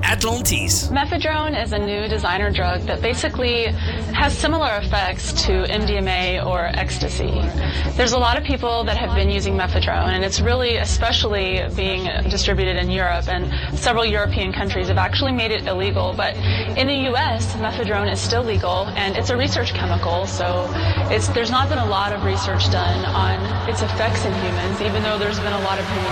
Atlantis. Mephedrone is a new designer drug that basically has similar effects to MDMA or ecstasy. There's a lot of people that have been using mephedrone, and it's really especially being distributed in Europe, and several European countries have actually made it illegal. But in the U.S., mephedrone is still legal, and it's a research chemical, so there's not been a lot of research done on its effects in humans, even though there's been a lot of human